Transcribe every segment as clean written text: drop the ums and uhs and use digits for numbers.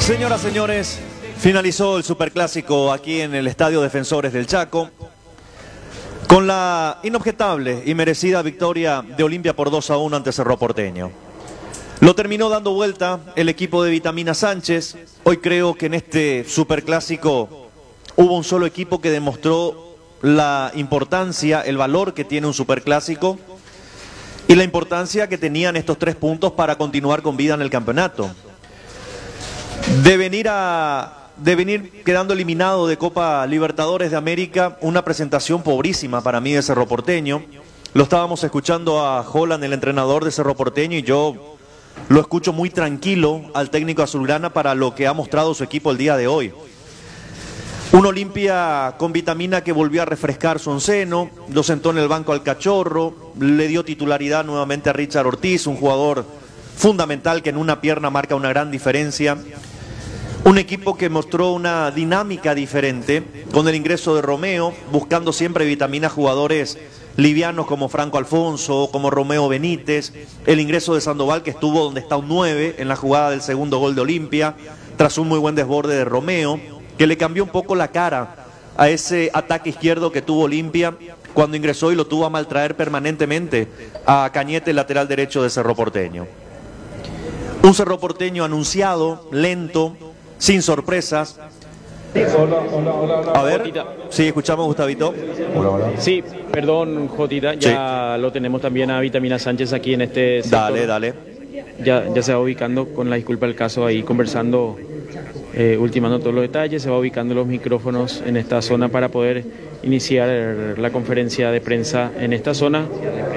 Señoras, señores, finalizó el Superclásico aquí en el Estadio Defensores del Chaco con la inobjetable y merecida victoria de Olimpia por 2-1 ante Cerro Porteño. Lo terminó dando vuelta el equipo de Vitamina Sánchez. Hoy creo que en este Superclásico hubo un solo equipo que demostró la importancia, el valor que tiene un Superclásico y la importancia que tenían estos 3 puntos para continuar con vida en el campeonato. De venir quedando eliminado de Copa Libertadores de América, una presentación pobrísima para mí de Cerro Porteño. Lo estábamos escuchando a Holland, el entrenador de Cerro Porteño, y yo lo escucho muy tranquilo al técnico azulgrana para lo que ha mostrado su equipo el día de hoy. Un Olimpia con Vitamina que volvió a refrescar su onceno, lo sentó en el banco al Cachorro, le dio titularidad nuevamente a Richard Ortiz, un jugador fundamental que en una pierna marca una gran diferencia. Un equipo que mostró una dinámica diferente con el ingreso de Romeo, buscando siempre Vitamina jugadores livianos como Franco Alfonso, como Romeo Benítez, el ingreso de Sandoval que estuvo donde está un 9 en la jugada del segundo gol de Olimpia, tras un muy buen desborde de Romeo, que le cambió un poco la cara a ese ataque izquierdo que tuvo Olimpia cuando ingresó y lo tuvo a maltraer permanentemente a Cañete, el lateral derecho de Cerro Porteño. Un Cerro Porteño anunciado, lento, sin sorpresas. Hola. A ver, Jotita. sí, escuchamos, Gustavito. Hola. Sí, perdón, Jotita, ya lo tenemos también a Vitamina Sánchez aquí en este sector. Dale. Ya se va ubicando, con la disculpa del caso, ahí conversando, ultimando todos los detalles, se va ubicando los micrófonos en esta zona para poder iniciar la conferencia de prensa en esta zona.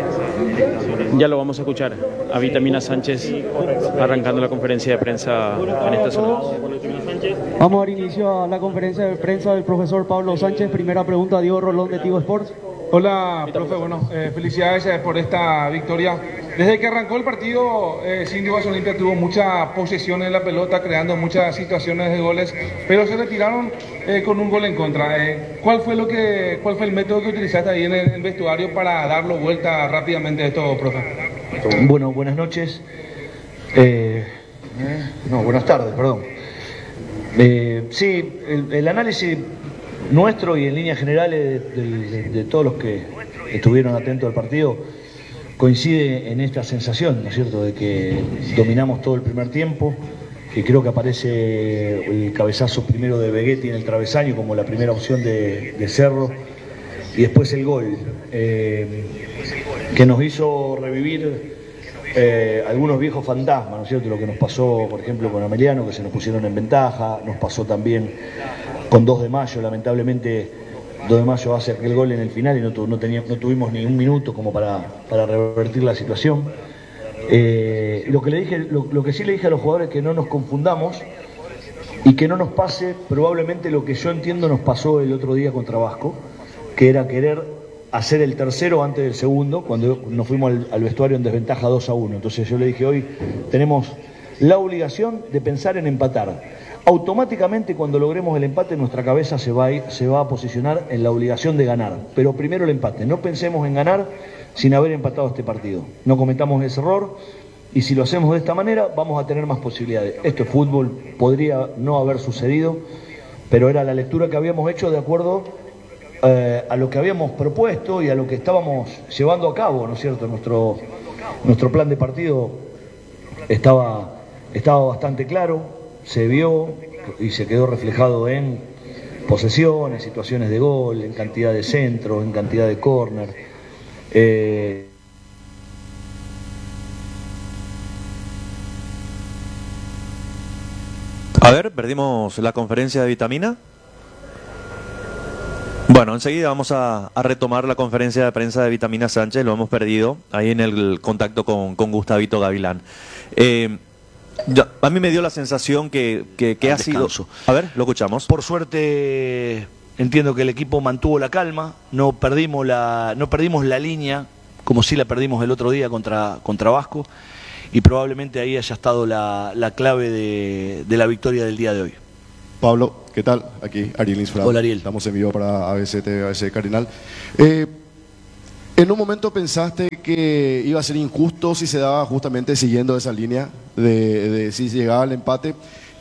Ya lo vamos a escuchar a Vitamina Sánchez arrancando la conferencia de prensa en esta zona. Vamos a dar inicio a la conferencia de prensa del profesor Pablo Sánchez. Primera pregunta, Diego Rolón de Tigo Sports. Hola, profe. Bueno, felicidades por esta victoria. Desde que arrancó el partido, Sin Dudas Olimpia tuvo mucha posesión en la pelota, creando muchas situaciones de goles, pero se retiraron con un gol en contra. ¿Cuál fue el método que utilizaste ahí en el vestuario para darlo vuelta rápidamente esto, profe? Bueno, buenas noches. Buenas tardes, perdón. Sí, el análisis nuestro y en líneas generales de todos los que estuvieron atentos al partido coincide en esta sensación, ¿no es cierto?, de que dominamos todo el primer tiempo, que creo que aparece el cabezazo primero de Begetti en el travesaño como la primera opción de Cerro, y después el gol, que nos hizo revivir algunos viejos fantasmas, ¿no es cierto?, lo que nos pasó, por ejemplo, con Ameliano, que se nos pusieron en ventaja, nos pasó también con 2 de mayo, lamentablemente 2 de mayo hace aquel gol en el final y no tuvimos ni un minuto como para revertir la situación. Lo que sí le dije a los jugadores es que no nos confundamos y que no nos pase probablemente lo que yo entiendo nos pasó el otro día contra Vasco, que era querer hacer el tercero antes del segundo, cuando nos fuimos al vestuario en desventaja 2-1. Entonces yo le dije, hoy tenemos la obligación de pensar en empatar. Automáticamente cuando logremos el empate nuestra cabeza se va a posicionar en la obligación de ganar, pero primero el empate. No pensemos en ganar sin haber empatado este partido. No cometamos ese error y si lo hacemos de esta manera vamos a tener más posibilidades. Esto es fútbol, podría no haber sucedido, pero era la lectura que habíamos hecho de acuerdo a lo que habíamos propuesto y a lo que estábamos llevando a cabo, ¿no es cierto? Nuestro plan de partido estaba bastante claro. Se vio y se quedó reflejado en posesiones, situaciones de gol, en cantidad de centros, en cantidad de córner. A ver, perdimos la conferencia de Vitamina. Bueno, enseguida vamos a retomar la conferencia de prensa de Vitamina Sánchez, lo hemos perdido ahí en el contacto con Gustavito Gavilán. A mí me dio la sensación que ha sido... A ver, lo escuchamos. Por suerte entiendo que el equipo mantuvo la calma, no perdimos la línea, como sí la perdimos el otro día contra Vasco, y probablemente ahí haya estado la clave de la victoria del día de hoy. Pablo, ¿qué tal? Aquí Ariel Insfrado. Hola, Ariel. Estamos en vivo para ABC TV, ABC Cardinal. ¿En un momento pensaste que iba a ser injusto si se daba justamente siguiendo esa línea de si llegaba al empate?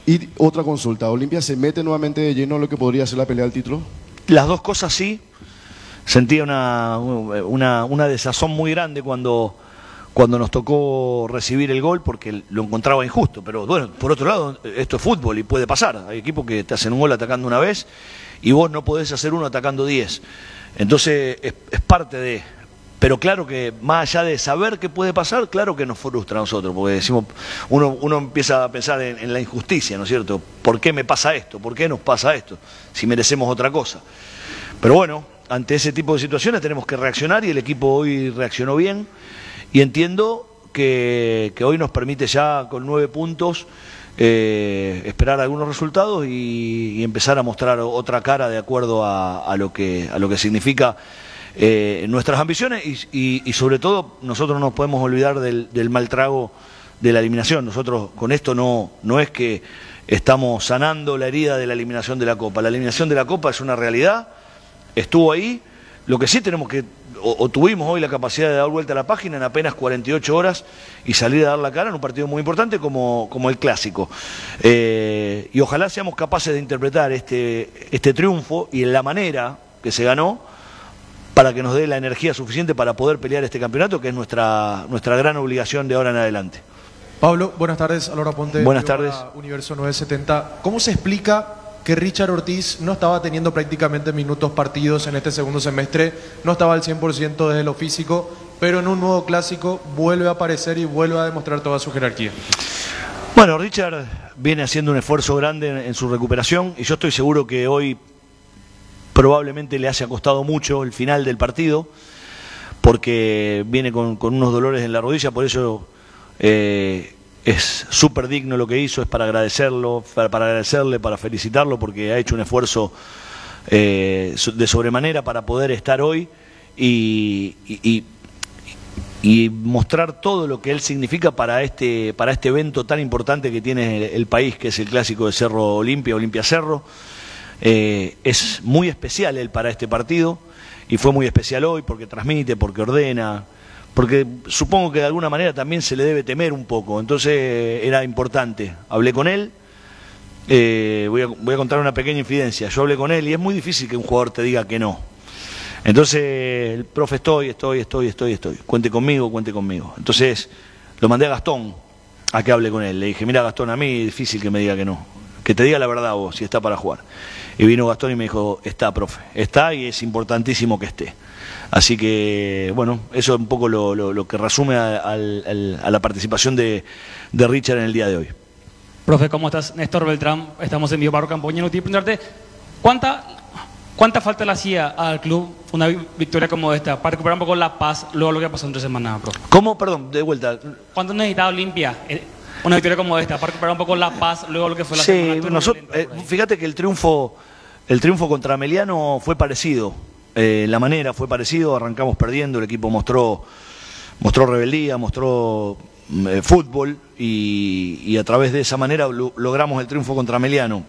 Y otra consulta, ¿Olimpia se mete nuevamente de lleno en lo que podría ser la pelea del título? Las dos cosas sí. Sentía una desazón muy grande cuando nos tocó recibir el gol, porque lo encontraba injusto. Pero bueno, por otro lado, esto es fútbol y puede pasar. Hay equipos que te hacen un gol atacando una vez y vos no podés hacer uno atacando 10. Entonces es parte de... Pero claro que más allá de saber qué puede pasar, claro que nos frustra a nosotros, porque decimos, uno empieza a pensar en la injusticia, ¿no es cierto? ¿Por qué me pasa esto? ¿Por qué nos pasa esto? Si merecemos otra cosa. Pero bueno, ante ese tipo de situaciones tenemos que reaccionar y el equipo hoy reaccionó bien y entiendo que hoy nos permite ya con 9 puntos esperar algunos resultados y empezar a mostrar otra cara de acuerdo a lo que significa nuestras ambiciones y sobre todo nosotros no nos podemos olvidar del mal trago de la eliminación. Nosotros con esto no es que estamos sanando la herida de la eliminación de la Copa. La eliminación de la Copa es una realidad, estuvo ahí. Lo que sí tenemos que, o tuvimos hoy la capacidad de dar vuelta a la página en apenas 48 horas y salir a dar la cara en un partido muy importante como el Clásico. Y ojalá seamos capaces de interpretar este triunfo y en la manera que se ganó para que nos dé la energía suficiente para poder pelear este campeonato, que es nuestra gran obligación de ahora en adelante. Pablo, buenas tardes. Alora Ponte. Buenas tardes. Universo 970. ¿Cómo se explica que Richard Ortiz no estaba teniendo prácticamente minutos partidos en este segundo semestre? No estaba al 100% desde lo físico, pero en un nuevo clásico vuelve a aparecer y vuelve a demostrar toda su jerarquía. Bueno, Richard viene haciendo un esfuerzo grande en su recuperación y yo estoy seguro que hoy probablemente le haya costado mucho el final del partido, porque viene con unos dolores en la rodilla, por eso es súper digno lo que hizo, es para agradecerlo, para agradecerle, para felicitarlo, porque ha hecho un esfuerzo de sobremanera para poder estar hoy y mostrar todo lo que él significa para este evento tan importante que tiene el país, que es el Clásico de Cerro Olimpia, Olimpia Cerro. Es muy especial él para este partido y fue muy especial hoy porque transmite, porque ordena, porque supongo que de alguna manera también se le debe temer un poco, entonces era importante. Hablé con él, voy a contar una pequeña infidencia. Yo hablé con él y es muy difícil que un jugador te diga que no. Entonces el profe estoy, cuente conmigo. Entonces lo mandé a Gastón a que hable con él, le dije, mira Gastón, a mí es difícil que me diga que no, que te diga la verdad vos, si está para jugar. Y vino Gastón y me dijo, está, profe, está y es importantísimo que esté. Así que, bueno, eso es un poco lo que resume a la participación de Richard en el día de hoy. Profe, ¿cómo estás? Néstor Beltrán, estamos en vivo para Campoña. No te preguntarte, ¿cuánta falta le hacía al club una victoria como esta para recuperar un poco la paz luego de lo que pasó entre semanas, profe? ¿Cómo? Perdón, de vuelta. ¿Cuánto necesitaba Olimpia una victoria como esta para recuperar un poco la paz luego de lo que fue la semana? Fíjate que el triunfo contra Ameliano fue parecido. La manera fue parecido, arrancamos perdiendo, el equipo mostró rebeldía, mostró fútbol y a través de esa manera logramos el triunfo contra Ameliano.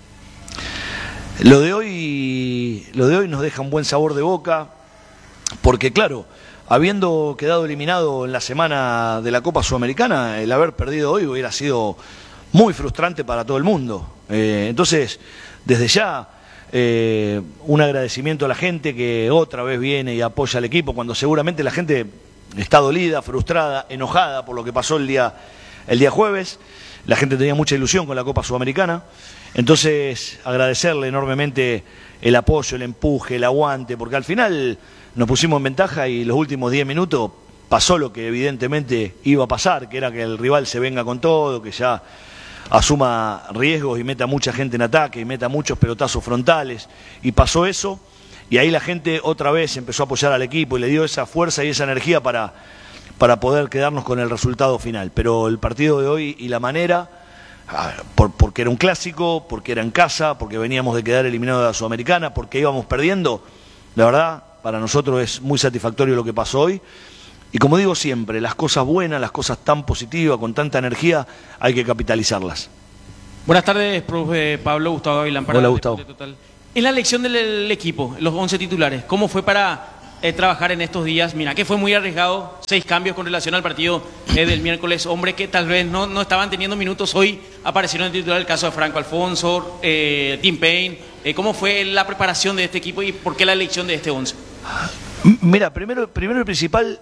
Lo de hoy nos deja un buen sabor de boca, porque claro, habiendo quedado eliminado en la semana de la Copa Sudamericana, el haber perdido hoy hubiera sido muy frustrante para todo el mundo. Entonces, desde ya, un agradecimiento a la gente que otra vez viene y apoya al equipo, cuando seguramente la gente está dolida, frustrada, enojada por lo que pasó el día jueves. La gente tenía mucha ilusión con la Copa Sudamericana. Entonces, agradecerle enormemente el apoyo, el empuje, el aguante, porque al final nos pusimos en ventaja y los últimos 10 minutos pasó lo que evidentemente iba a pasar, que era que el rival se venga con todo, que ya asuma riesgos y meta mucha gente en ataque y meta muchos pelotazos frontales, y pasó eso, y ahí la gente otra vez empezó a apoyar al equipo y le dio esa fuerza y esa energía para poder quedarnos con el resultado final. Pero el partido de hoy y la manera, porque era un clásico, porque era en casa, porque veníamos de quedar eliminados de la Sudamericana, porque íbamos perdiendo, la verdad, para nosotros es muy satisfactorio lo que pasó hoy. Y como digo siempre, las cosas buenas, las cosas tan positivas, con tanta energía, hay que capitalizarlas. Buenas tardes, profe Pablo. Gustavo Gavilán para Hola, Gustavo. Total. En la elección del equipo, los 11 titulares, ¿cómo fue para trabajar en estos días? Mira, que fue muy arriesgado, 6 cambios con relación al partido del miércoles. Hombres que tal vez no estaban teniendo minutos hoy aparecieron en titular, el caso de Franco Alfonso, Tim Payne. ¿Cómo fue la preparación de este equipo y por qué la elección de este 11? Mira, primero y principal,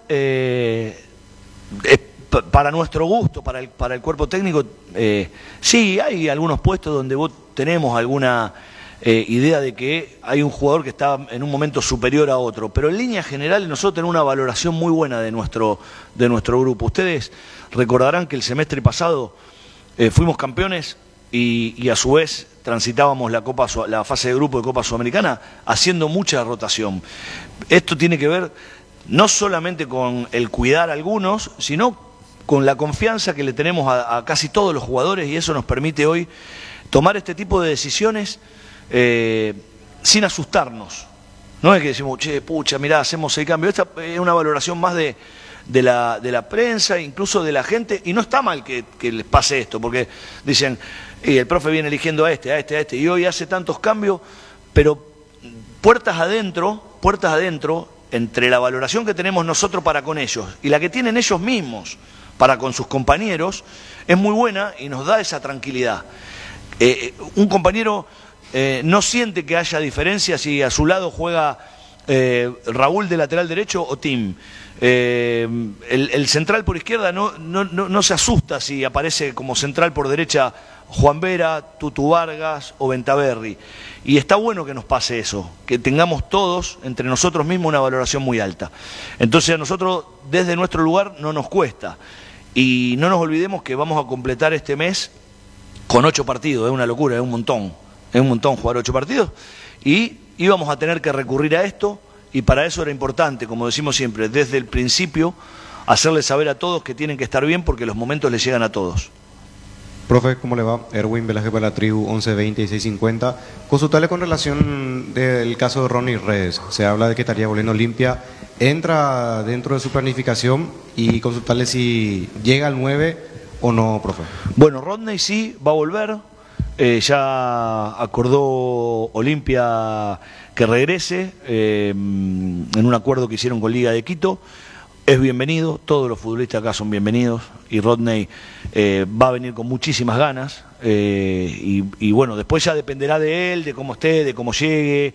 para nuestro gusto, para el cuerpo técnico, sí, hay algunos puestos donde vos tenemos alguna idea de que hay un jugador que está en un momento superior a otro, pero en líneas generales nosotros tenemos una valoración muy buena de nuestro grupo. Ustedes recordarán que el semestre pasado fuimos campeones y a su vez transitábamos la fase de grupo de Copa Sudamericana haciendo mucha rotación. Esto tiene que ver no solamente con el cuidar a algunos, sino con la confianza que le tenemos a casi todos los jugadores, y eso nos permite hoy tomar este tipo de decisiones sin asustarnos. No es que decimos, che, pucha, mirá, hacemos el cambio. Esta es una valoración más de la prensa, incluso de la gente, y no está mal que les pase esto, porque dicen, y el profe viene eligiendo a este, y hoy hace tantos cambios, pero puertas adentro, entre la valoración que tenemos nosotros para con ellos y la que tienen ellos mismos para con sus compañeros, es muy buena y nos da esa tranquilidad. Un compañero no siente que haya diferencia si a su lado juega Raúl de lateral derecho o Tim. El central por izquierda no se asusta si aparece como central por derecha Juan Vera, Tutu Vargas o Bentaberri. Y está bueno que nos pase eso, que tengamos todos entre nosotros mismos una valoración muy alta. Entonces a nosotros desde nuestro lugar no nos cuesta. Y no nos olvidemos que vamos a completar este mes con 8 partidos, es una locura, es un montón jugar 8 partidos. Y íbamos a tener que recurrir a esto, y para eso era importante, como decimos siempre, desde el principio, hacerles saber a todos que tienen que estar bien porque los momentos les llegan a todos. Profe, ¿cómo le va? Erwin Velázquez para la tribu 1120 y 650. Consultarle con relación del caso de Ronnie Redes. Se habla de que estaría volviendo Olimpia. ¿Entra dentro de su planificación? Y consultarle si llega al 9 o no, profe. Bueno, Rodney sí va a volver. Ya acordó Olimpia que regrese en un acuerdo que hicieron con Liga de Quito. Es bienvenido, todos los futbolistas acá son bienvenidos, y Rodney va a venir con muchísimas ganas, y bueno, después ya dependerá de él, de cómo esté, de cómo llegue,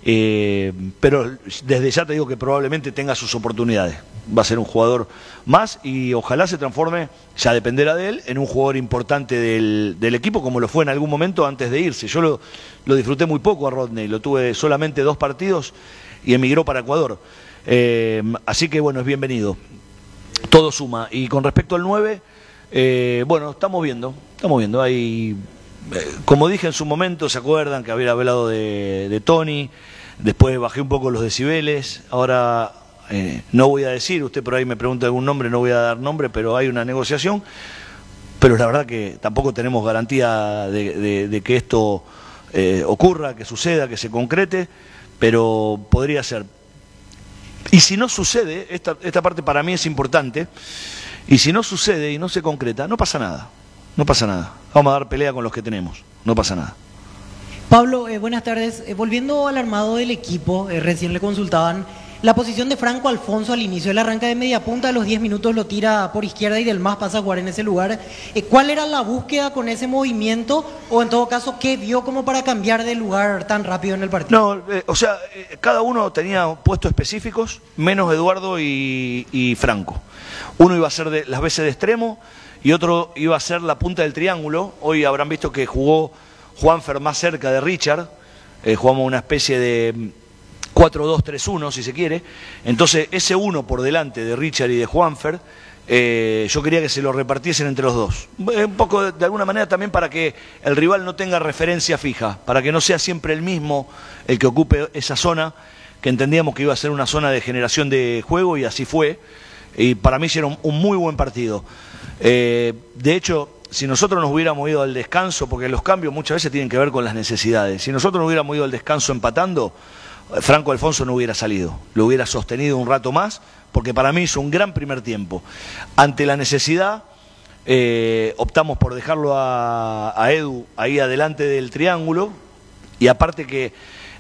pero desde ya te digo que probablemente tenga sus oportunidades. Va a ser un jugador más y ojalá se transforme, ya dependerá de él, en un jugador importante del equipo, como lo fue en algún momento antes de irse. Yo lo disfruté muy poco a Rodney, lo tuve solamente 2 partidos y emigró para Ecuador. Así que bueno, es bienvenido, todo suma. Y con respecto al 9, bueno, estamos viendo ahí, como dije en su momento, se acuerdan que había hablado de Tony, después bajé un poco los decibeles, ahora no voy a decir, usted por ahí me pregunta algún nombre, no voy a dar nombre, pero hay una negociación, pero la verdad que tampoco tenemos garantía de que esto ocurra, que suceda, que se concrete, pero podría ser. Y si no sucede, esta parte para mí es importante, y si no sucede y no se concreta, no pasa nada, vamos a dar pelea con los que tenemos, no pasa nada. Pablo, buenas tardes. Volviendo al armado del equipo, recién le consultaban la posición de Franco Alfonso al inicio. Él arranca de media punta, a los 10 minutos lo tira por izquierda y Del Mas pasa a jugar en ese lugar. ¿Cuál era la búsqueda con ese movimiento? O en todo caso, ¿qué vio como para cambiar de lugar tan rápido en el partido? No, cada uno tenía puestos específicos, menos Eduardo y Franco. Uno iba a ser las veces de extremo y otro iba a ser la punta del triángulo. Hoy habrán visto que jugó Juanfer más cerca de Richard, jugamos una especie de 4-2-3-1 si se quiere, entonces ese uno por delante de Richard y de Juanfer, yo quería que se lo repartiesen entre los dos, un poco de alguna manera también para que el rival no tenga referencia fija, para que no sea siempre el mismo el que ocupe esa zona, que entendíamos que iba a ser una zona de generación de juego, y así fue, y para mí hicieron un muy buen partido. De hecho, si nosotros nos hubiéramos ido al descanso, porque los cambios muchas veces tienen que ver con las necesidades, si nosotros nos hubiéramos ido al descanso empatando, Franco Alfonso no hubiera salido, lo hubiera sostenido un rato más, porque para mí hizo un gran primer tiempo. Ante la necesidad, optamos por dejarlo a Edu ahí adelante del triángulo, y aparte que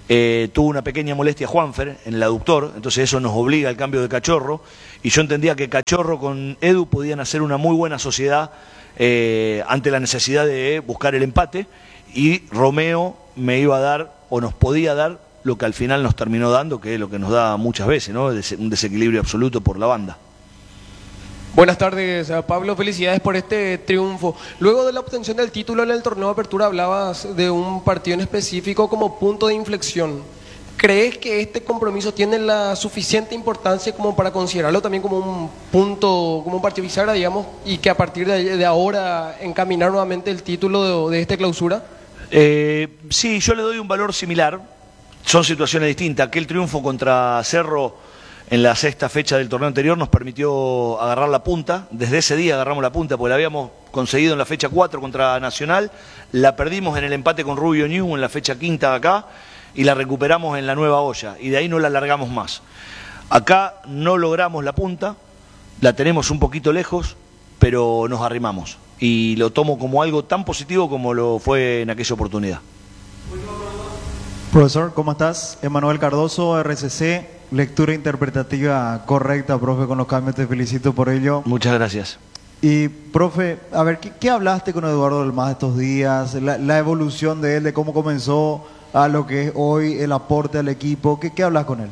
tuvo una pequeña molestia Juanfer en el aductor, entonces eso nos obliga al cambio de Cachorro, y yo entendía que Cachorro con Edu podían hacer una muy buena sociedad ante la necesidad de buscar el empate, y Romeo me iba a dar, o nos podía dar, lo que al final nos terminó dando, que es lo que nos da muchas veces, ¿no? Un desequilibrio absoluto por la banda. Buenas tardes, Pablo, felicidades por este triunfo. Luego de la obtención del título en el torneo de apertura hablabas de un partido en específico como punto de inflexión. ¿Crees que este compromiso tiene la suficiente importancia como para considerarlo también como un punto, como un partido bisagra, digamos, y que a partir de ahora encaminar nuevamente el título de esta clausura? Sí, yo le doy un valor similar, son situaciones distintas. Aquel triunfo contra Cerro en la sexta fecha del torneo anterior nos permitió agarrar la punta. Desde ese día agarramos la punta porque la habíamos conseguido en la fecha 4 contra Nacional, la perdimos en el empate con Rubio Ñu en la fecha quinta acá y la recuperamos en la Nueva Olla, y de ahí no la largamos más. Acá no logramos la punta, la tenemos un poquito lejos, pero nos arrimamos, y lo tomo como algo tan positivo como lo fue en aquella oportunidad. Profesor, ¿cómo estás? Emanuel Cardoso, RCC, lectura interpretativa correcta, profe, con los cambios, te felicito por ello. Muchas gracias. Y, profe, a ver, ¿qué hablaste con Eduardo del Mas estos días? La evolución de él, de cómo comenzó a lo que es hoy el aporte al equipo, ¿qué hablas con él?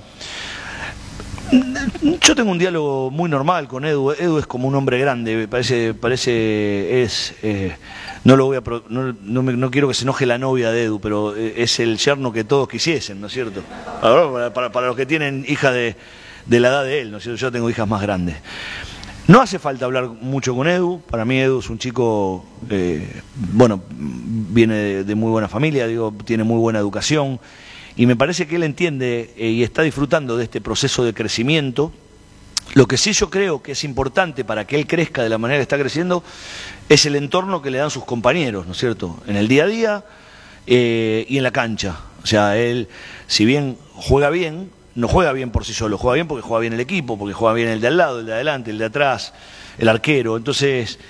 Yo tengo un diálogo muy normal con Edu. Edu es como un hombre grande, no quiero que se enoje la novia de Edu, pero es el yerno que todos quisiesen, ¿no es cierto? Para los que tienen hijas de la edad de él, ¿no es cierto? Yo tengo hijas más grandes. No hace falta hablar mucho con Edu. Para mí Edu es un chico, viene de muy buena familia, tiene muy buena educación, y me parece que él entiende y está disfrutando de este proceso de crecimiento. Lo que sí yo creo que es importante para que él crezca de la manera que está creciendo es el entorno que le dan sus compañeros, ¿no es cierto? En el día a día y en la cancha. O sea, él, si bien juega bien, no juega bien por sí solo, juega bien porque juega bien el equipo, porque juega bien el de al lado, el de adelante, el de atrás, el arquero. Entonces,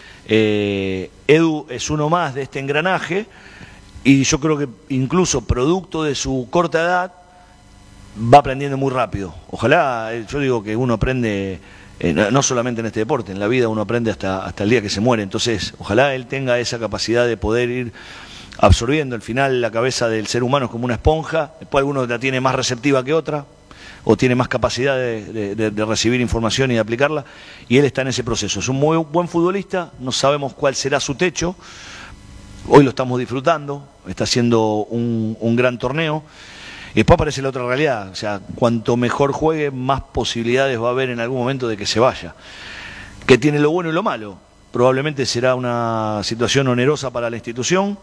Edu es uno más de este engranaje, y yo creo que incluso producto de su corta edad va aprendiendo muy rápido. Ojalá, yo digo que uno aprende, no solamente en este deporte, en la vida uno aprende hasta el día que se muere. Entonces, ojalá él tenga esa capacidad de poder ir absorbiendo. Al final la cabeza del ser humano es como una esponja, después alguno la tiene más receptiva que otra, o tiene más capacidad de recibir información y de aplicarla, y él está en ese proceso. Es un muy buen futbolista, no sabemos cuál será su techo, hoy lo estamos disfrutando, está haciendo un gran torneo, y después aparece la otra realidad, o sea, cuanto mejor juegue, más posibilidades va a haber en algún momento de que se vaya. Que tiene lo bueno y lo malo, probablemente será una situación onerosa para la institución,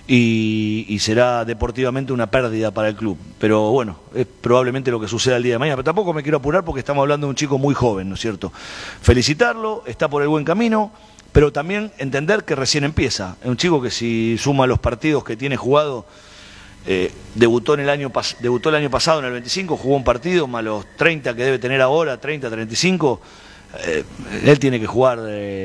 y será deportivamente una pérdida para el club. Pero bueno, es probablemente lo que suceda el día de mañana. Pero tampoco me quiero apurar porque estamos hablando de un chico muy joven, ¿no es cierto? Felicitarlo, está por el buen camino, pero también entender que recién empieza. Es un chico que, si suma los partidos que tiene jugado, debutó el año pasado en el 25, jugó un partido, más los 30 que debe tener ahora, 30, 35... él tiene que jugar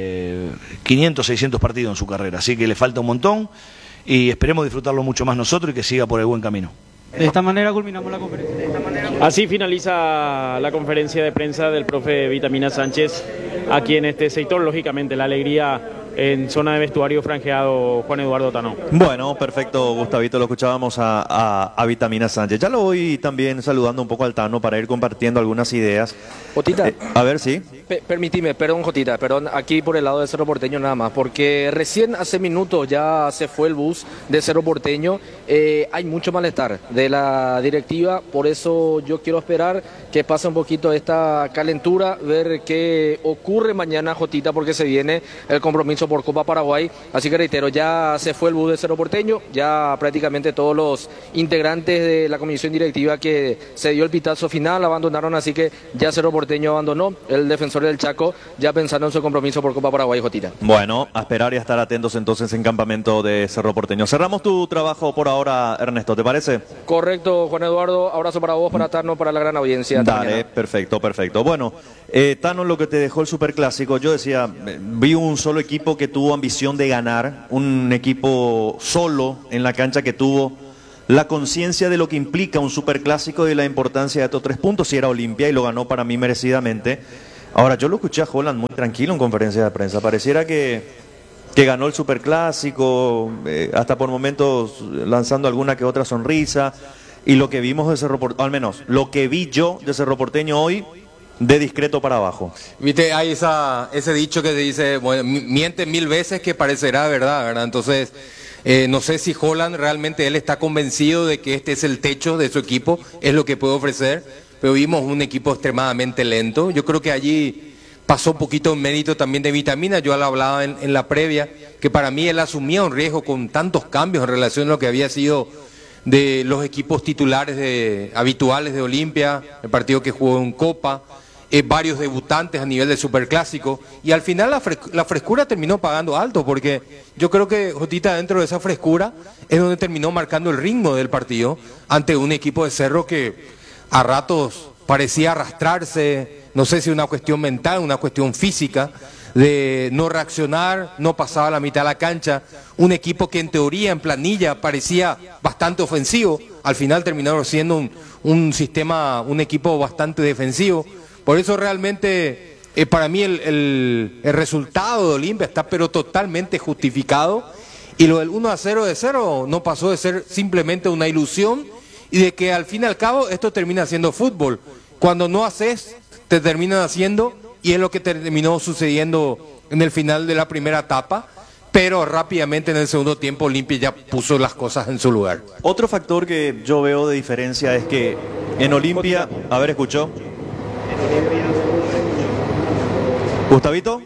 500, 600 partidos en su carrera, así que le falta un montón, y esperemos disfrutarlo mucho más nosotros y que siga por el buen camino. De esta manera culminamos la conferencia. Así finaliza la conferencia de prensa del profe Vitamina Sánchez aquí en este sector. Lógicamente, la alegría en zona de vestuario franjeado Juan Eduardo Tano. Bueno, perfecto, Gustavito, lo escuchábamos a Vitamina Sánchez. Ya lo voy también saludando un poco al Tano para ir compartiendo algunas ideas. Jotita. A ver, sí. Perdón, Jotita, aquí por el lado de Cerro Porteño nada más, porque recién hace minutos ya se fue el bus de Cerro Porteño. Hay mucho malestar de la directiva, por eso yo quiero esperar que pase un poquito esta calentura, ver qué ocurre mañana, Jotita, porque se viene el compromiso por Copa Paraguay. Así que reitero, ya se fue el bus de Cerro Porteño, ya prácticamente todos los integrantes de la comisión directiva que se dio el pitazo final abandonaron, así que ya Cerro Porteño abandonó, el defensor del Chaco ya pensando en su compromiso por Copa Paraguay, Jotita. Bueno, a esperar y a estar atentos entonces en campamento de Cerro Porteño. Cerramos tu trabajo por ahora, Ernesto, ¿te parece? Correcto, Juan Eduardo, abrazo para vos, para Tano, para la gran audiencia. Dale, perfecto. Bueno, Tano, lo que te dejó el Superclásico, yo decía, vi un solo equipo que tuvo ambición de ganar, un equipo solo en la cancha que tuvo la conciencia de lo que implica un superclásico y de la importancia de estos 3 puntos. Si era Olimpia y lo ganó para mí merecidamente. Ahora, yo lo escuché a Holland muy tranquilo en conferencia de prensa. Pareciera que ganó el superclásico, hasta por momentos lanzando alguna que otra sonrisa. Y lo que vimos de Cerro Porteño, al menos lo que vi yo de Cerro Porteño hoy, de discreto para abajo. Viste, hay ese dicho que se dice, bueno, miente 1000 veces que parecerá verdad, ¿verdad? Entonces, no sé si Holland realmente él está convencido de que este es el techo de su equipo, es lo que puede ofrecer, pero vimos un equipo extremadamente lento. Yo creo que allí pasó un poquito en mérito también de Vitamina. Yo lo hablaba en la previa, que para mí él asumía un riesgo con tantos cambios en relación a lo que había sido de los equipos titulares habituales de Olimpia, el partido que jugó en Copa, varios debutantes a nivel de superclásico, y al final la frescura terminó pagando alto, porque yo creo que Jotita, dentro de esa frescura es donde terminó marcando el ritmo del partido ante un equipo de Cerro que a ratos parecía arrastrarse, no sé si una cuestión mental, una cuestión física, de no reaccionar, no pasaba la mitad de la cancha, un equipo que en teoría, en planilla, parecía bastante ofensivo, al final terminó siendo un equipo bastante defensivo. Por eso realmente para mí el resultado de Olimpia está pero totalmente justificado, y lo del 1-0 de Cerro no pasó de ser simplemente una ilusión, y de que al fin y al cabo esto termina siendo fútbol. Cuando no haces, te terminan haciendo, y es lo que terminó sucediendo en el final de la primera etapa, pero rápidamente en el segundo tiempo Olimpia ya puso las cosas en su lugar. Otro factor que yo veo de diferencia es que en Olimpia, a ver, ¿escuchó? ¿Gustavito?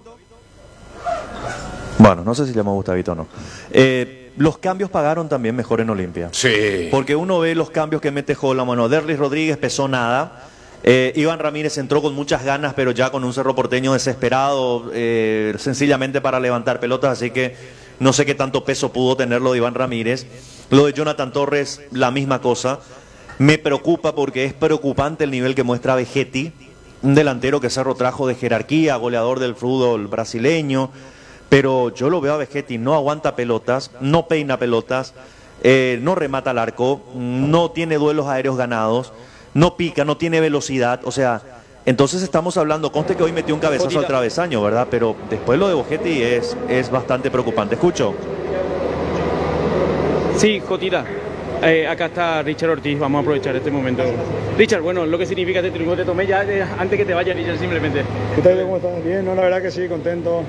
Bueno, no sé si llamó Gustavito o no. Los cambios pagaron también mejor en Olimpia. Sí. Porque uno ve los cambios que mete Holland. Bueno, Derlis Rodríguez pesó nada. Iván Ramírez entró con muchas ganas, pero ya con un Cerro Porteño desesperado, sencillamente para levantar pelotas, así que no sé qué tanto peso pudo tener lo de Iván Ramírez. Lo de Jonathan Torres, la misma cosa. Me preocupa porque es preocupante el nivel que muestra Vegetti, un delantero que Cerro trajo de jerarquía, goleador del fútbol brasileño, pero yo lo veo a Vegetti, no aguanta pelotas, no peina pelotas, no remata al arco, no tiene duelos aéreos ganados, no pica, no tiene velocidad, o sea, entonces estamos hablando, conste que hoy metió un cabezazo al travesaño, ¿verdad? Pero después lo de Vegetti es bastante preocupante. ¿Escucho? Sí, Jotita. Acá está Richard Ortiz, vamos a aprovechar este momento. Richard, bueno, lo que significa este triunfo, te tomé ya antes que te vaya, Richard, simplemente. ¿Qué tal? ¿Cómo estás? Bien, no, la verdad que sí, contento.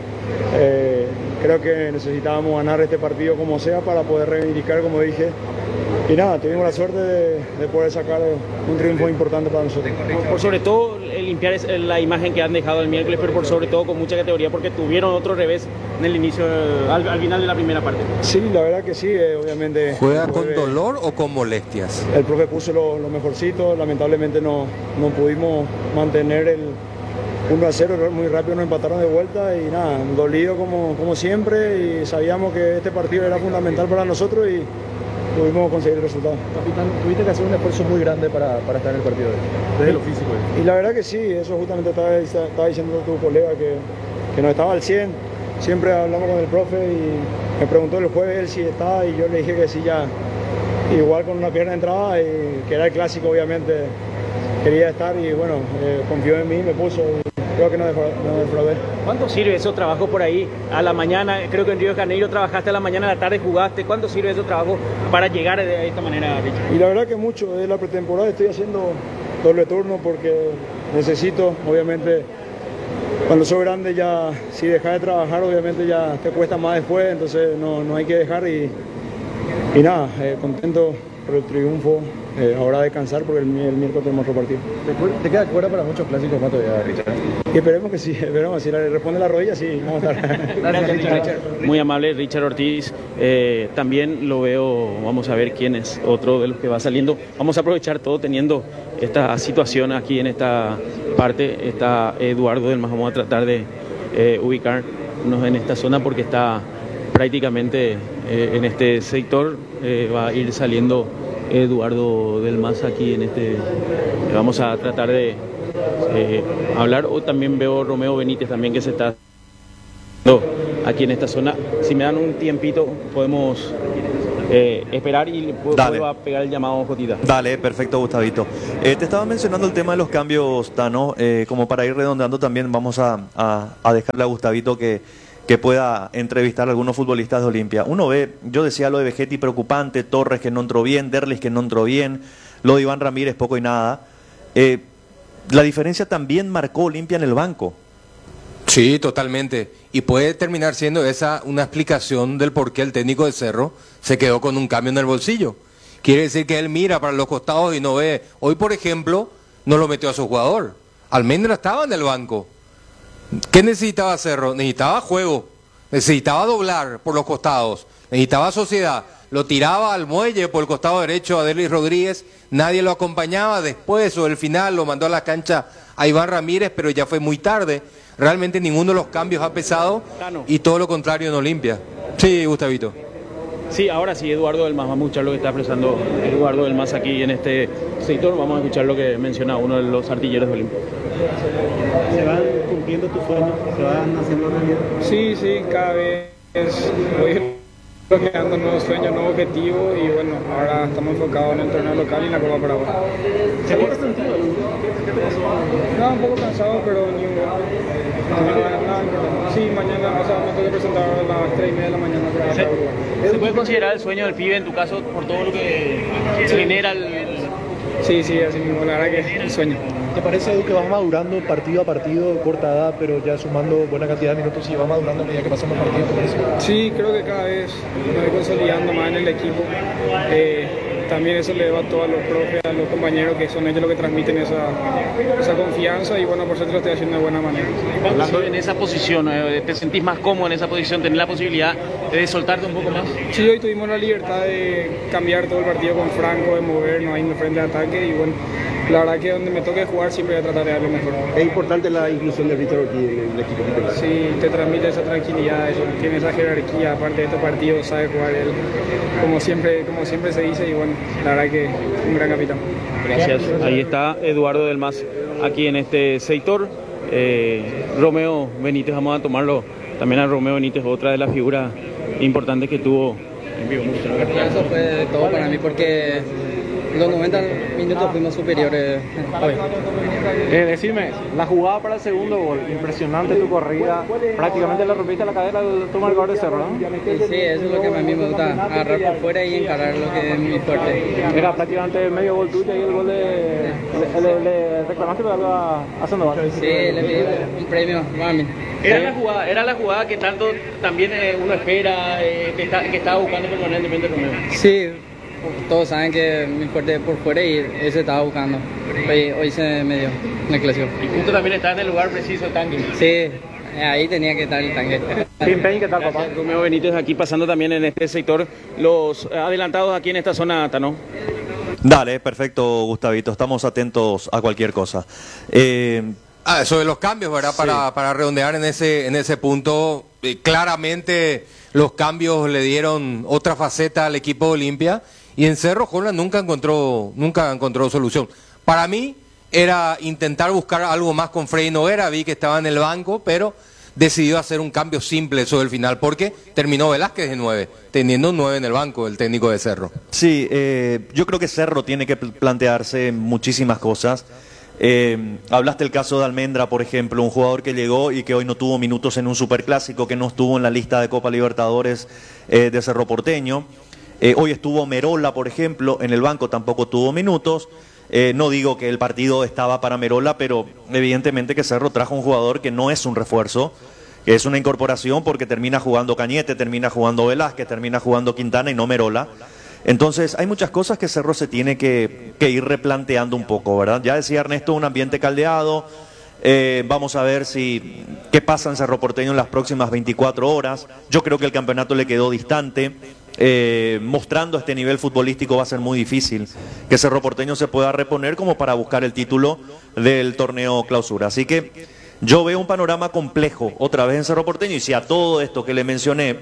Creo que necesitábamos ganar este partido como sea para poder reivindicar, como dije. Y nada, tuvimos la suerte de poder sacar un triunfo importante para nosotros. Por sobre todo, limpiar la imagen que han dejado el miércoles, pero por sobre todo con mucha categoría, porque tuvieron otro revés en el inicio, al final de la primera parte. Sí, la verdad que sí, obviamente. ¿Juega con dolor o con molestias? El profe puso lo mejorcito, lamentablemente no pudimos mantener el 1-0, muy rápido nos empataron de vuelta y nada, dolido como siempre, y sabíamos que este partido era fundamental para nosotros y pudimos conseguir el resultado. Capitán, tuviste que hacer un esfuerzo muy grande para estar en el partido, desde lo físico. Y la verdad que sí, eso justamente estaba diciendo tu colega, que no estaba al 100. Siempre hablamos con el profe y me preguntó el jueves él si estaba, y yo le dije que sí, ya igual con una pierna de entrada, y que era el clásico, obviamente quería estar, y bueno, confió en mí, me puso, y creo que no defraudé. ¿Cuánto sirve esos trabajos por ahí a la mañana? Creo que en Río de Janeiro trabajaste a la mañana, a la tarde jugaste. ¿Cuánto sirve esos trabajos para llegar de esta manera, Richard? Y la verdad que mucho, de la pretemporada estoy haciendo doble turno porque necesito, obviamente, cuando soy grande ya, si dejas de trabajar, obviamente ya te cuesta más después, entonces no hay que dejar, y nada, contento por el triunfo. Ahora descansar porque el miércoles tenemos otro partido. ¿Te queda cuerda para muchos clásicos más todavía, Richard? Y esperemos que sí, esperemos, si le responde la rodilla, sí, vamos a estar. Gracias, Richard. Muy amable, Richard Ortiz. También lo veo, vamos a ver quién es otro de los que va saliendo. Vamos a aprovechar todo teniendo esta situación aquí en esta parte. Está Eduardo del Mas, vamos a tratar de ubicarnos en esta zona porque está prácticamente en este sector. Va a ir saliendo Eduardo del Mas aquí en este. Vamos a tratar de hablar. O también veo Romeo Benítez también que se está aquí en esta zona. Si me dan un tiempito, podemos esperar y vuelvo a pegar el llamado Jotita. Dale, perfecto, Gustavito. Te estaba mencionando el tema de los cambios, Tano, como para ir redondeando también vamos a dejarle a Gustavito que pueda entrevistar a algunos futbolistas de Olimpia. Uno ve, yo decía lo de Vegetti preocupante, Torres que no entró bien, Derlis que no entró bien, lo de Iván Ramírez poco y nada. La diferencia también marcó Olimpia en el banco. Sí, totalmente. Y puede terminar siendo esa una explicación del por qué el técnico de Cerro se quedó con un cambio en el bolsillo. Quiere decir que él mira para los costados y no ve. Hoy, por ejemplo, no lo metió a su jugador. Almendra estaba en el banco. ¿Qué necesitaba Cerro? Necesitaba juego, necesitaba doblar por los costados, necesitaba sociedad. Lo tiraba al muelle por el costado derecho a Derlis Rodríguez, nadie lo acompañaba. Después o el final lo mandó a la cancha a Iván Ramírez, pero ya fue muy tarde. Realmente ninguno de los cambios ha pesado y todo lo contrario en Olimpia. Sí, Gustavito. Sí, ahora sí, Eduardo Del Mas, vamos a escuchar lo que está expresando Eduardo Del Mas aquí en este sector. Vamos a escuchar lo que menciona uno de los artilleros de Olimpia. ¿Se van cumpliendo tus sueños? ¿Se van haciendo realidad? Sí, cada vez voy creando nuevos sueños, nuevos objetivos y bueno, ahora estamos enfocados en el torneo local y en la Copa Paraguay. ¿Se ha sentido? No, un poco cansado, pero ni un sí, mañana, o sea, me tengo que presentar a las 3:30 de la mañana. ¿Se puede considerar el sueño del pibe en tu caso por todo lo que genera el... Sí, así mismo, la verdad que es el sueño. ¿Te parece, Edu, que vas madurando partido a partido, corta edad, pero ya sumando buena cantidad de minutos y vas madurando a medida que pasamos partidos? ¿Te parece? Sí, creo que cada vez me voy consolidando más en el equipo. También eso le va a todos los profes, a los compañeros, que son ellos los que transmiten esa confianza y bueno, por suerte lo estoy haciendo de buena manera. Hablando en esa posición, ¿te sentís más cómodo en esa posición, tener la posibilidad de soltarte un poco más? Sí, hoy tuvimos la libertad de cambiar todo el partido con Franco, de movernos ahí en el frente de ataque y bueno, la verdad que donde me toque jugar siempre voy a tratar de dar lo mejor. Es importante la inclusión de Richard Ortiz en el equipo titular. Sí, te transmite esa tranquilidad, tiene esa jerarquía, aparte de estos partidos sabe jugar él, como siempre se dice y bueno, la verdad que un gran capitán. Gracias. Ahí está Eduardo Del Mas aquí en este sector. Romeo Benítez, vamos a tomarlo también a Romeo Benítez, otra de las figuras importantes que tuvo en vivo. Eso fue todo para mí porque los 90 minutos fuimos superiores hoy. Decime, la jugada para el segundo gol, impresionante tu corrida, prácticamente le rompiste la cadera de tu marcador de Cerro, ¿no? Sí, eso es lo que a mí me gusta, agarrar por fuera y encarar lo que es mi fuerte. Era prácticamente medio gol tuyo y el gol le reclamaste para a Sandoval. Sí, le pedí un premio, mami. Era la jugada que tanto también uno espera, que estaba buscando permanentemente Romeo. Sí. Todos saben que mi fuerte es por fuera y ese estaba buscando. Hoy se me dio en el clásico. Y justo también está en el lugar preciso el tanque. Sí, ahí tenía que estar el tanque. ¿Qué tal, papá? Romeo Benítez aquí pasando también en este sector. Los adelantados aquí en esta zona, Tano. Dale, perfecto, Gustavito. Estamos atentos a cualquier cosa. Eso de los cambios, ¿verdad? Sí. Para redondear en ese punto, claramente los cambios le dieron otra faceta al equipo de Olimpia. Y en Cerro Holland nunca encontró solución. Para mí era intentar buscar algo más con Freddy Noguera, vi que estaba en el banco, pero decidió hacer un cambio simple eso del final, porque terminó Velázquez de 9, teniendo un 9 en el banco el técnico de Cerro. Sí, yo creo que Cerro tiene que plantearse muchísimas cosas. Hablaste del caso de Almendra, por ejemplo, un jugador que llegó y que hoy no tuvo minutos en un superclásico, que no estuvo en la lista de Copa Libertadores de Cerro Porteño. Hoy estuvo Merola, por ejemplo, en el banco tampoco tuvo minutos. No digo que el partido estaba para Merola, pero evidentemente que Cerro trajo un jugador que no es un refuerzo, que es una incorporación porque termina jugando Cañete, termina jugando Velázquez, termina jugando Quintana y no Merola. Entonces hay muchas cosas que Cerro se tiene que ir replanteando un poco, ¿verdad? Ya decía Ernesto, un ambiente caldeado. Vamos a ver qué pasa en Cerro Porteño en las próximas 24 horas. Yo creo que el campeonato le quedó distante. Mostrando este nivel futbolístico va a ser muy difícil que Cerro Porteño se pueda reponer como para buscar el título del torneo clausura. Así que yo veo un panorama complejo otra vez en Cerro Porteño, y si a todo esto que le mencioné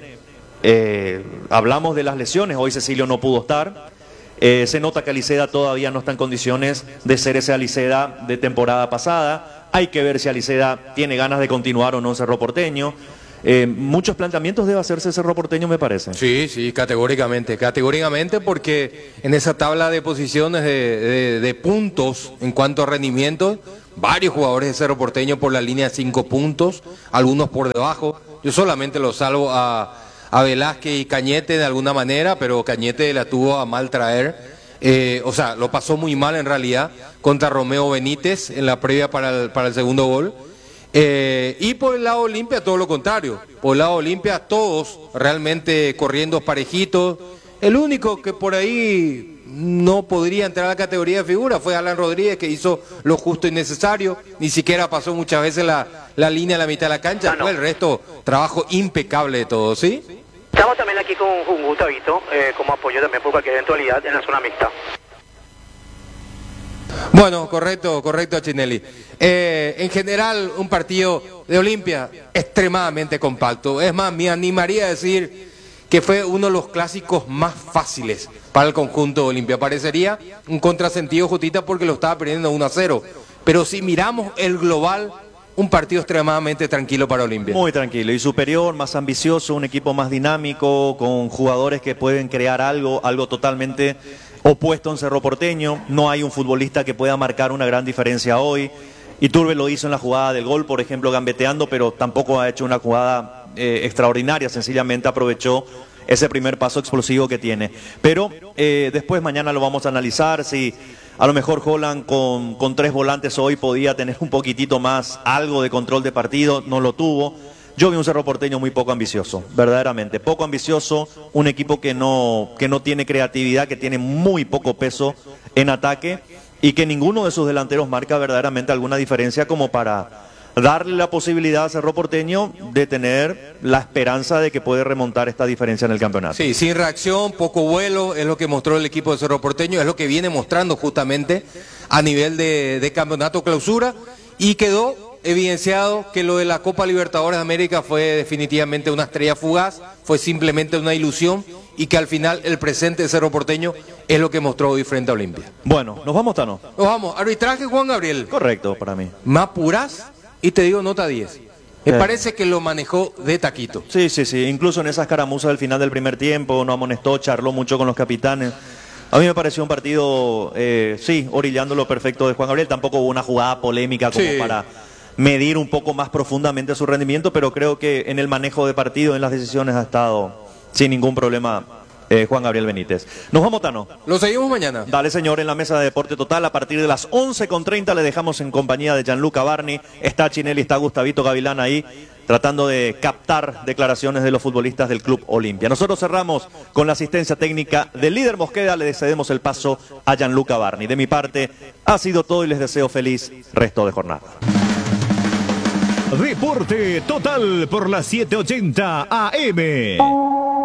hablamos de las lesiones, hoy Cecilio no pudo estar, se nota que Aliceda todavía no está en condiciones de ser ese Aliceda de temporada pasada. Hay que ver si Aliceda tiene ganas de continuar o no en Cerro Porteño. muchos planteamientos debe hacerse Cerro Porteño, me parece. Sí, sí, categóricamente porque en esa tabla de posiciones de puntos en cuanto a rendimiento, varios jugadores de Cerro Porteño por la línea de 5 puntos, algunos por debajo. Yo solamente lo salvo a Velázquez y Cañete de alguna manera, pero Cañete la tuvo a mal traer. O sea, lo pasó muy mal en realidad contra Romeo Benítez en la previa para el segundo gol. Y por el lado Olimpia todo lo contrario, por el lado Olimpia todos realmente corriendo parejitos. El único que por ahí no podría entrar a la categoría de figura fue Alan Rodríguez, que hizo lo justo y necesario, ni siquiera pasó muchas veces la línea a la mitad de la cancha. El resto, trabajo impecable de todos, ¿sí? Estamos también aquí con Gustavito, como apoyo también por cualquier eventualidad en la zona mixta. Bueno, correcto, Chinelli. En general, un partido de Olimpia extremadamente compacto. Es más, me animaría a decir que fue uno de los clásicos más fáciles para el conjunto de Olimpia. Parecería un contrasentido, Jotita, porque lo estaba perdiendo 1-0. Pero si miramos el global, un partido extremadamente tranquilo para Olimpia. Muy tranquilo y superior, más ambicioso, un equipo más dinámico, con jugadores que pueden crear algo totalmente opuesto en Cerro Porteño. No hay un futbolista que pueda marcar una gran diferencia hoy. Iturbe lo hizo en la jugada del gol, por ejemplo, gambeteando, pero tampoco ha hecho una jugada extraordinaria, sencillamente aprovechó ese primer paso explosivo que tiene. Pero después mañana lo vamos a analizar, si a lo mejor Holland con 3 volantes hoy podía tener un poquitito más, algo de control de partido, no lo tuvo. Yo vi un Cerro Porteño muy poco ambicioso, verdaderamente, poco ambicioso, un equipo que no tiene creatividad, que tiene muy poco peso en ataque y que ninguno de sus delanteros marca verdaderamente alguna diferencia como para darle la posibilidad a Cerro Porteño de tener la esperanza de que puede remontar esta diferencia en el campeonato. Sí, sin reacción, poco vuelo, es lo que mostró el equipo de Cerro Porteño, es lo que viene mostrando justamente a nivel de campeonato clausura, y quedó evidenciado que lo de la Copa Libertadores de América fue definitivamente una estrella fugaz, fue simplemente una ilusión, y que al final el presente de Cerro Porteño es lo que mostró hoy frente a Olimpia. Bueno, ¿nos vamos, Tano? Nos vamos. Arbitraje, Juan Gabriel. Correcto, para mí. Más puras, y te digo nota 10. Me parece que lo manejó de taquito. Sí, incluso en esas caramuzas del final del primer tiempo, no amonestó, charló mucho con los capitanes. A mí me pareció un partido, orillando lo perfecto de Juan Gabriel. Tampoco hubo una jugada polémica como para medir un poco más profundamente su rendimiento, pero creo que en el manejo de partido, en las decisiones, ha estado sin ningún problema Juan Gabriel Benítez. Nos vamos, Tano. Lo seguimos mañana. Dale, señor, en la mesa de Deporte Total a partir de las 11:30 le dejamos en compañía de Gianluca Barni. Está Chinelli, está Gustavito Gavilán ahí tratando de captar declaraciones de los futbolistas del Club Olimpia. Nosotros cerramos con la asistencia técnica del líder Mosqueda. Le cedemos el paso a Gianluca Barni. De mi parte ha sido todo y les deseo feliz resto de jornada. Deporte Total por la 780 AM.